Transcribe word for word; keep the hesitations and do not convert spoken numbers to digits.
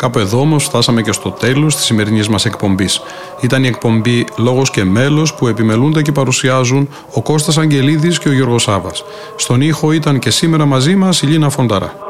Κάπου εδώ όμως φτάσαμε και στο τέλος της σημερινής μας εκπομπής. Ήταν η εκπομπή Λόγος και Μέλος που επιμελούνται και παρουσιάζουν ο Κώστας Αγγελίδης και ο Γιώργος Σάβας. Στον ήχο ήταν και σήμερα μαζί μας η Λίνα Φονταρά.